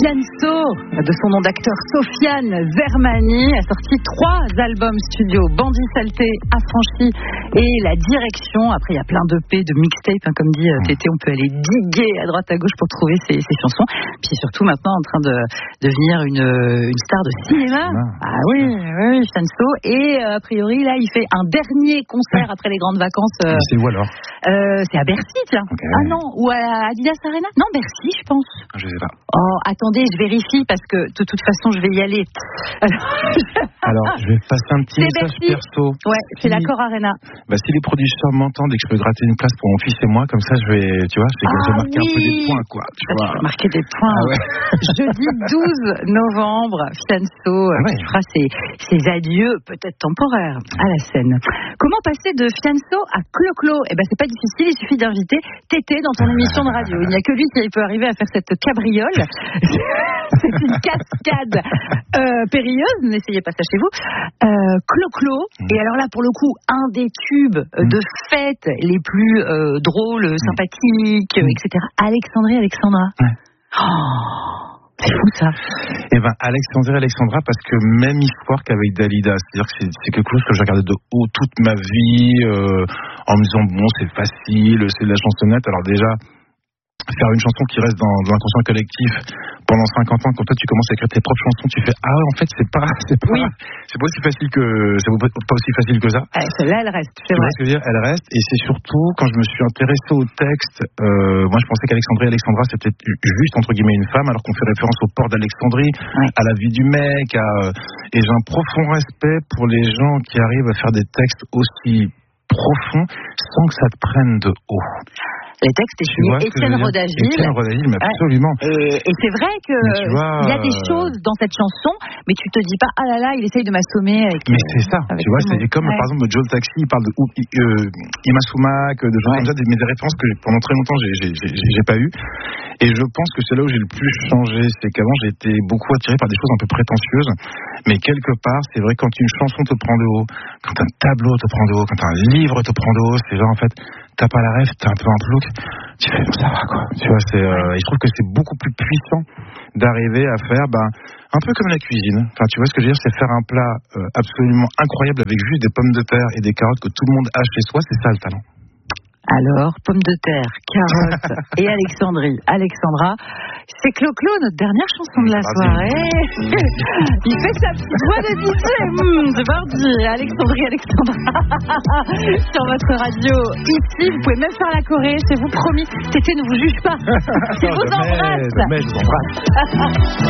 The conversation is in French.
Fianso, de son nom d'acteur Sofiane Zermani, a sorti 3 albums studio, Bandit Saleté, Affranchi et La Direction. Après, il y a plein d'EP, de mixtapes, comme dit Tété, on peut aller diguer à droite à gauche pour trouver ses chansons. Puis surtout maintenant en train de devenir une star de cinéma. Ah oui, Fianso. Et a priori, là, il fait un dernier concert après les grandes vacances. C'est où alors? C'est à Bercy, tiens. Okay. Ah non, ou à Adidas Arena? Non, Bercy, je pense. Je sais pas. Oh, attendez, je vérifie parce que de toute façon, je vais y aller. Alors, je vais passer un petit message Bercy. perso. Ouais, c'est l'Accor Arena. Si les producteurs m'entendent et que je peux gratter une place pour mon fils et moi, comme ça, je vais marquer un peu des points, quoi. Tu vas marquer des points. Ah ouais. Jeudi 12 novembre, Fianso qui fera ses adieux, peut-être temporaires, à la scène. Comment passer de Fianso à Clo-Clo? C'est pas difficile, il suffit d'inviter Tété dans ton émission de radio. Il n'y a que lui qui peut arriver à faire cette cabriole. C'est une cascade périlleuse, n'essayez pas ça chez vous. Clo-Clo, et alors là pour le coup, un des tubes de fête les plus drôles, sympathiques, etc. Alexandra. C'est fou ça. Alexandra, parce que même histoire qu'avec Dalida, c'est-à-dire que c'est quelque chose que j'ai regardé de haut toute ma vie, en me disant bon c'est facile, c'est de la chansonnette. Alors déjà, faire une chanson qui reste dans l'inconscient collectif pendant 50 ans, quand toi tu commences à écrire tes propres chansons, tu fais en fait c'est pas aussi facile que ça. Celle-là elle reste, c'est vrai. Ce que je veux dire, elle reste, et c'est surtout quand je me suis intéressé au texte, moi je pensais qu'Alexandra c'était juste entre guillemets une femme, alors qu'on fait référence au port d'Alexandrie, à la vie du mec, et j'ai un profond respect pour les gens qui arrivent à faire des textes aussi profonds sans que ça te prenne de haut. Les textes est signé Étienne Rodagil. Mais absolument. Et c'est vrai que il y a des choses dans cette chanson, mais tu te dis pas il essaye de m'assommer avec. Mais c'est ça. Tu vois, c'est comme par exemple Joe Taxi, il parle de Ima Sumac, de choses comme ça, des références que pendant très longtemps j'ai pas eu. Et je pense que c'est là où j'ai le plus changé, c'est qu'avant j'étais beaucoup attiré par des choses un peu prétentieuses, mais quelque part c'est vrai quand une chanson te prend de haut, quand un tableau te prend de haut, quand un livre te prend de haut, c'est genre en fait t'as pas la rêve, t'as un peu un plouc, tu fais ça va quoi. Tu vois, je trouve que c'est beaucoup plus puissant d'arriver à faire un peu comme la cuisine. Enfin, tu vois ce que je veux dire, c'est faire un plat absolument incroyable avec juste des pommes de terre et des carottes que tout le monde a chez soi, c'est ça le talent. Alors, pommes de terre, carottes et Alexandra, c'est Clo-Clo, notre dernière chanson de la soirée. Il fait sa petite voix de DJ. C'est parti, Alexandra. Sur votre radio, ici, vous pouvez même faire la Corée, c'est vous promis. Tété ne vous juge pas. Je vous embrasse.